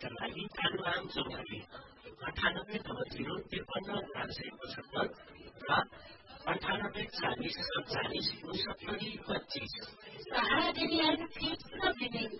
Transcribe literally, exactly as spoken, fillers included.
गीतका लागि कानुराम चौधरी अन्ठानब्बे number zero त्रिपन्न चार सय पचहत्तर र अन्ठानब्बे चालिस सत्तालिस उनसत्तरी पच्चिस